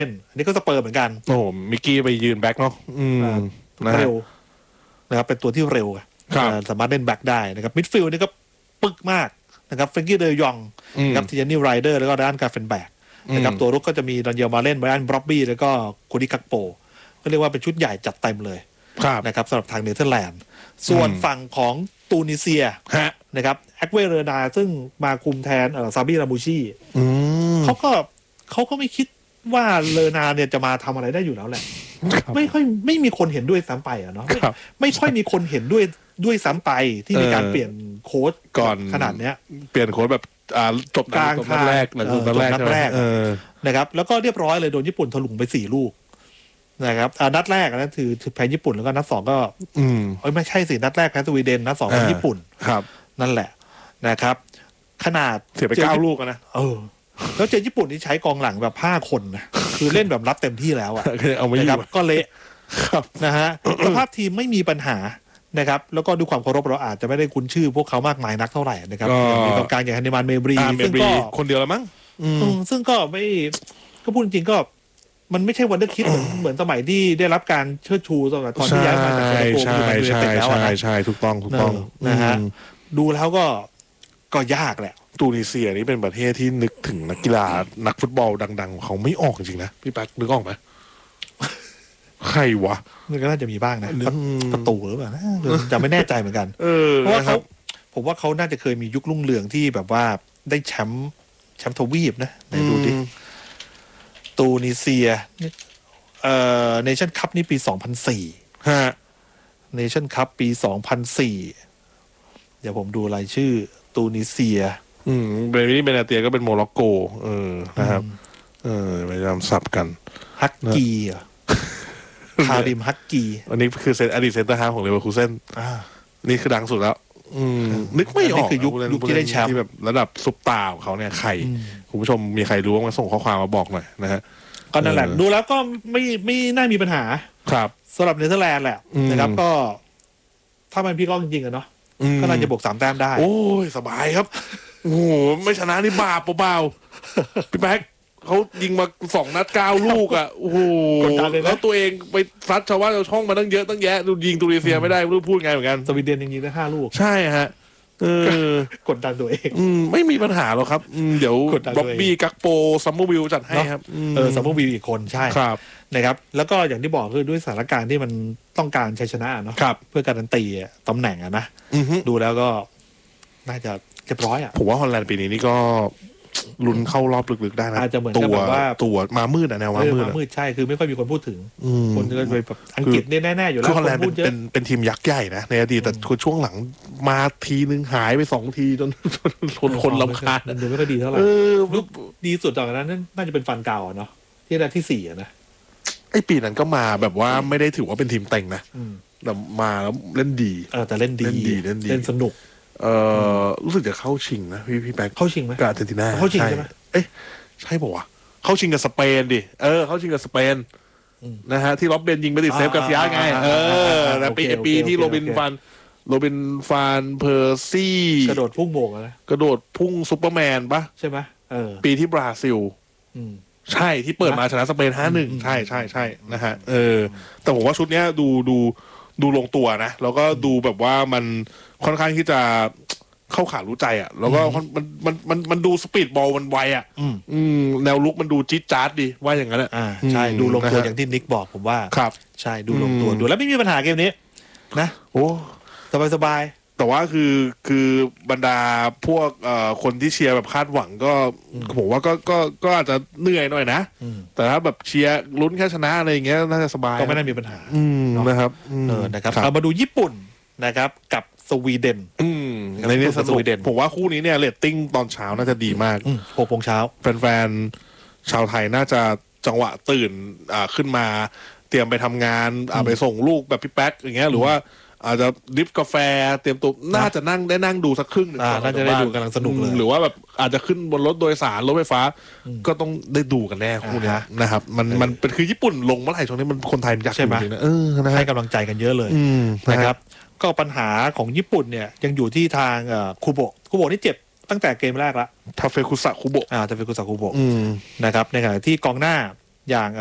อันนี้ก็สเปอร์เหมือนกันโอ้มิกกี้ไปยืนแบ็คเนาะเร็วนะครับเป็นตัวที่เร็วสามารถเล่นแบ็คได้นะครับมิดฟิลด์นี่ก็ปึกมากนะครับเฟรนกี้เดยองนะครับทีนี่ไรเดอร์แล้วก็ด้านการเฟนแบกนะครับตัวรุกก็จะมีดอนเยลมาเล่นไบรอันบร็อบบี้แล้วก็คูดิคักโปก็เรียกว่าเป็นชุดใหญ่จัดเต็มเลยนะครับสำหรับทางเนเธอร์แลนด์ส่วนฝั่งของตูนิเซียนะครับแอคเวเรนาซึ่งมาคุมแทนซาบิรามูชีเขาก็ไม่คิดว่าเลอนาเนี่ยจะมาทำอะไรได้อยู่แล้วแหละไม่มีคนเห็นด้วยซ้ำไปอ่ะเนาะไม่ค่อยมีคนเห็นด้วยซ้ำไปที่มีการเปลี่ยนโค้ชก่อนขนาดเนี้ยเปลี่ยนโค้ชแบบจบกลางนัดแรกนะครับแล้วก็เรียบร้อยเลยโดนญี่ปุ่นถลุงไป4 ลูกนะครับนัดแรกนั่นคือแพ้ญี่ปุ่นแล้วก็นัด2ก็ไม่ใช่สินัดแรกแพ้สวีเดนนัด2แพ้ญี่ปุ่นนั่นแหละนะครับขนาดเสียไป9 ลูกนะแล้วเจอญี่ปุ่นที่ใช้กองหลังแบบ5 คนนะคือเล่นแบบรับเต็มที่แล้วอ่ะนะครับก็เละนะฮะสภาพทีมไม่มีปัญหานะครับแล้วก็ด้วยความเคารพเราอาจจะไม่ได้คุ้นชื่อพวกเขามากมายนักเท่าไหร่นะครับมีกองกลางอย่างฮันนิมานเมบรีซึ่งก็คนเดียวแล้วมั้งซึ่งก็ไม่ก็พูดจริงก็มันไม่ใช่วันเดอร์คิดเหมือนสมัยที่ได้รับการเชิดชูตอนที่ย้ายมาจากโปรโกอยู่มาดูเต็มแล้วใช่ถูกต้องนะฮะดูแล้วก็ยากแหละตูนิเซียนี่เป็นประเทศที่นึกถึงนักกีฬานักฟุตบอลดังๆเขาไม่ออกจริงๆนะพี่แป๊กนึกออกไหมใครวะมันก็น่าจะมีบ้างนะประตูหรือเปล่าจะไม่แน่ใจเหมือนกันเพราะว่าผมว่าเขาน่าจะเคยมียุครุ่งเรืองที่แบบว่าได้แชมป์ทวีปนะไหนดูดิตูนิเซียเนชั่นคัพนี่ปี2004เนชั่นคัพปี2004เดี๋ยวผมดูรายชื่อตูนิเซียเบเนเตียก็เป็นโมร็อกโกนะครับไปจำศัพท์กันฮักกีคาริมฮักกีอันนี้คืออดีตเซนเตอร์ฮาล์ฟของเลเวอร์คูเซ่นนี่คือดังสุดแล้วนึกไม่ออกคือยุคที่ได้แชมป์ที่แบบระดับซุปตาของเขาเนี่ยใครคุณผู้ชมมีใครรู้บ้างมาส่งข้อความมาบอกหน่อยนะฮะก็นั่นแหละดูแล้วก็ไม่น่ามีปัญหาครับสำหรับเนเธอร์แลนด์แหละนะครับก็ถ้ามันพี่ก้องจริงๆอะเนาะก็น่าจะบวก3 แต้มได้โอ้ยสบายครับโอ้โหไม่ชนะนี่บาปเปล่าๆพี่แป๊กเขายิงมา2 นัด 9 ลูกอ่ะโอ้โหแล้วตัวเองไปซัดชาวบ้านชาวช่องมาตั้งเยอะตั้งแยะดูยิงตูนิเซียไม่ได้ไม่รู้พูดไงเหมือนกันสวีเดนยิงได้5 ลูกใช่ฮะกดดันตัวเองไม่มีปัญหาหรอกครับเดี๋ยวบ๊อบบี้กักโปซัมเมอร์วิลจัดให้ครับซัมเมอร์วิลอีกคนใช่นะครับแล้วก็อย่างที่บอกคือด้วยสถานการณ์ที่มันต้องการชัยชนะเนาะเพื่อการันตีตำแหน่งนะดูแล้วก็น่าจะเรียบร้อยผมว่าฮอลแลนด์ปีนี้นี่ก็ลุ้นเข้ารอบลึกๆได้นะอาจจะเหมือนกับแบบว่าตัวมามืดแนวมามืดใช่คือไม่ค่อยมีคนพูดถึงคนก็เลยแบบอังกฤษแน่ๆอยู่แล้วคือฮอลแลนด์เป็นทีมยักษ์ใหญ่นะในอดีตแต่ช่วงหลังมาทีนึงหายไป2 ทีจนคนรำคาญดูไม่ค่อยดีเท่าไหร่ดีสุดจากนั้นน่าจะเป็นฟันเก่าเนาะที่ได้ที่4นะไอ้ปีนั้นก็มาแบบว่าไม่ได้ถือว่าเป็นทีมเต็งนะแต่มาแล้วเล่นดีแต่เล่นดีเล่นสนุกรู้สึกจะเข้าชิงนะพี่แป๊กเข้าชิงไหมกับอาร์เจนตินาเข้าชิงใช่ไหมใช่ป่าววะเข้าชิงกับสเปนดิเข้าชิงกับสเปนนะฮะที่ล็อบเบนยิงไปติดเซฟกาซิอาไงแต่ปีที่โรบินฟานเพอร์ซี่กระโดดพุ่งโบกนะกระโดดพุ่งซูเปอร์แมนปะใช่ไหมปีที่บราซิลใช่ที่เปิดมาชนะสเปน5-1ใช่นะฮะแต่ผมว่าชุดเนี้ยดูลงตัวนะแล้วก็ดูแบบว่ามันค่อนข้างที่จะเข้าขารู้ใจอ่ะแล้วก็มันดูสปีดบอลมันไวอ่ะแนวลุกมันดูจี๊ดจ๊าดดีว่าอย่างนั้นใช่ดูลงตัวอย่างที่นิกบอกผมว่าครับใช่ดูลงตัวดูแล้วไม่มีปัญหาเกมนี้นะโอ้สบายแต่ว่าคือบรรดาพวกคนที่เชียร์แบบคาดหวังก็ผมว่าก็อาจจะเหนื่อยหน่อยนะแต่ถ้าแบบเชียร์ลุ้นแค่ชนะอะไรอย่างเงี้ยน่าจะสบายก็ไม่น่ามีปัญหานะครับนะครับเอามาดูญี่ปุ่นนะครับกับสวีเดนในนี้สวีเดนผมว่าคู่นี้เนี่ยเรตติ้งตอนเช้าน่าจะดีมาก 6 โมงเช้าแฟนๆชาวไทยน่าจะจังหวะตื่นขึ้นมาเตรียมไปทำงานไปส่งลูกแบบพี่แป๊กอย่างเงี้ยหรือว่าอาจจะดิฟกาแฟเตรียมตัวน่าจะนั่งดูสักครึ่งนึงน่าจะได้ดูกำลังสนุกเลยหรือว่าแบบอาจจะขึ้นบนรถโดยสารรถไฟฟ้าก็ต้องได้ดูกันแน่คู่นี้นะครับมันเป็นคือญี่ปุ่นลงเมื่อไหร่ช่วงนี้มันคนไทยอยากดูจริงนะให้กำลังใจกันเยอะเลยนะครับก็ปัญหาของญี่ปุ่นเนี่ยยังอยู่ที่ทางคูโบะนี่เจ็บตั้งแต่เกมแรกละทาเฟคุสะคุโบะทาเฟคุสะคุโบะนะครับในขณะที่กองหน้าอย่าง